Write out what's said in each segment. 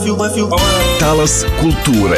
Talas kulture.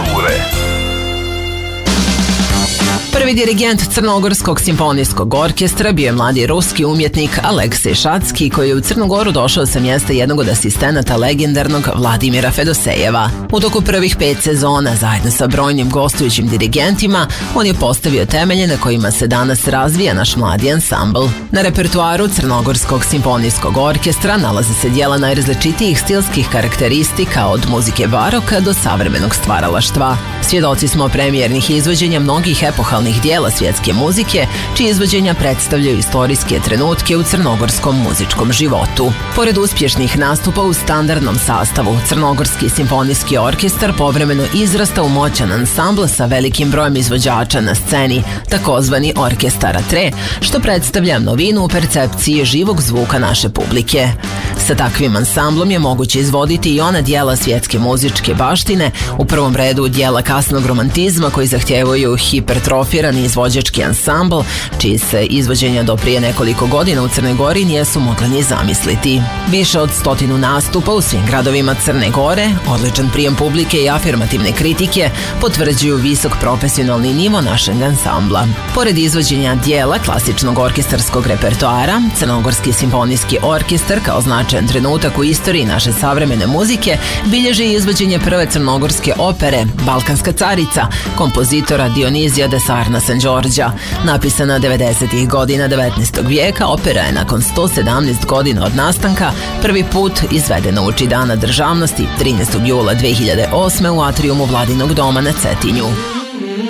Prvi dirigent Crnogorskog simfonijskog orkestra bio je mladi ruski umjetnik Aleksej Šatski, koji je u Crnu Goru došao sa mjesta jednog od asistenata legendarnog Vladimira Fedosejeva. U toku prvih 5 sezona, zajedno sa brojnim gostujućim dirigentima, on je postavio temelje na kojima se danas razvija naš mladi ansambl. Na repertuaru Crnogorskog simfonijskog orkestra nalaze se dijela najrazličitijih stilskih karakteristika, od muzike baroka do savremenog stvaralaštva. Svjedoci smo premijernih izvođenja mnogih epohalnih dijela svjetske muzike, čije izvođenja predstavljaju istorijske trenutke u crnogorskom muzičkom životu. Pored uspješnih nastupa u standardnom sastavu, Crnogorski simfonijski orkestar povremeno izrasta u moćan ansambl sa velikim brojem izvođača na sceni, takozvani orkestar a tre, što predstavlja novinu u percepciji živog zvuka naše publike. Sa takvim ansamblom je moguće izvoditi i ona dijela svjetske muzičke baštine, u prvom redu dijela kasnog romantizma koji zahtijevaju hipertrofirani izvođački ansambl, čiji se izvođenja do prije nekoliko godina u Crnoj Gori nijesu mogli ni zamisliti. Više od 100 nastupa u svim gradovima Crne Gore, odličan prijem publike i afirmativne kritike potvrđuju visok profesionalni nivo našeg ansambla. Pored izvođenja dijela klasičnog orkestarskog repertoara, Crnogorski simfonijski orkestar kao značajan trenutak u istoriji naše savremene muzike bilježi izvođenje prve crnogorske opere Balkanska carica kompozitora Dionizija de Sarna Sanđorđa. Napisana 90. godina 19. vijeka, opera je nakon 117 godina od nastanka prvi put izvedena uoči Dana državnosti 13. jula 2008. u atrijumu Vladinog doma na Cetinju.